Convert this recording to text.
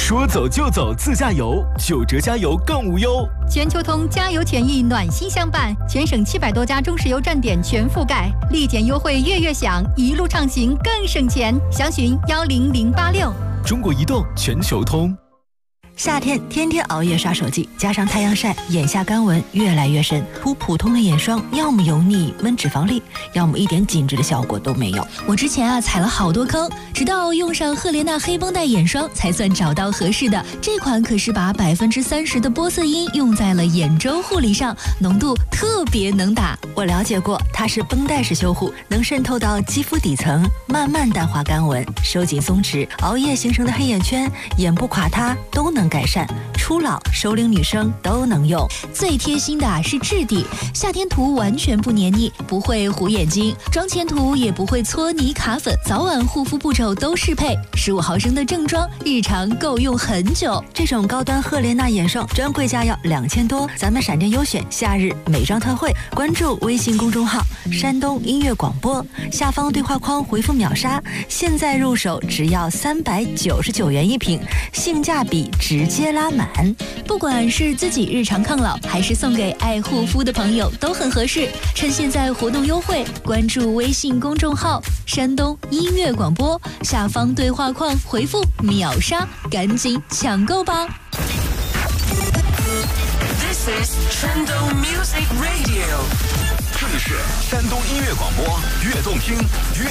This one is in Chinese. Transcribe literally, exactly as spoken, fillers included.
说走就走自驾游，九折加油更无忧。 全球通加油权益暖心相伴，全省七百多家中石油站点全覆盖，立减优惠月月享，一路畅行更省钱。详询幺零零八六。 中国移动全球通。 夏天天天熬夜刷手机，加上太阳晒，眼下干纹越来越深。涂普通的眼霜，要么油腻闷脂肪粒，要么一点紧致的效果都没有。 我之前啊踩了好多坑，直到用上赫莲娜黑绷带眼霜，才算找到合适的。这款可是把百分之三十的玻色因用在了眼周护理上，浓度特别能打。 我了解过，它是绷带式修护，能渗透到肌肤底层，慢慢淡化干纹，收紧松弛，熬夜形成的黑眼圈、眼部垮塌都能改善，初老熟龄女生都能用。 最贴心的啊是质地，夏天涂完全不黏腻，不会糊眼睛，妆前涂也不会搓泥卡粉，早晚护肤步骤都适配。十五毫升的正装，日常够用很久。 这种高端赫莲娜眼霜专柜价要两千多，咱们闪电优选夏日美妆特惠，关注微信公众号山东音乐广播，下方对话框回复秒杀，现在入手只要三百九十九元一瓶，性价比直接拉满。 不管是自己日常抗老，还是送给爱护肤的朋友，都很合适。趁现在活动优惠，关注微信公众号山东音乐广播，下方对话框回复秒杀，赶紧抢购吧。 This is 山东 Music Radio， 这里是山东音乐广播，越动听越